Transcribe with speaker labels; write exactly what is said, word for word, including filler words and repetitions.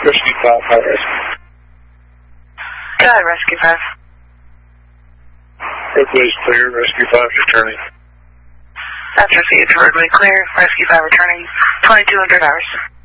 Speaker 1: Rescue five, five rescue.
Speaker 2: Go ahead, Rescue five.
Speaker 1: Roadway is clear, Rescue five returning.
Speaker 2: That's received, roadway clear, Rescue five returning, twenty-two hundred hours.